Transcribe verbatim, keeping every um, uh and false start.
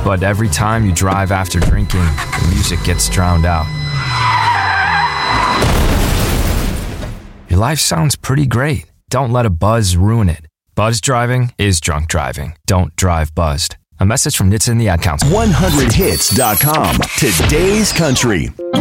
But every time you drive after drinking, the music gets drowned out. Your life sounds pretty great. Don't let a buzz ruin it. Buzz driving is drunk driving. Don't drive buzzed. A message from N H T S A and the Ad Council. one hundred hits dot com. Today's Country.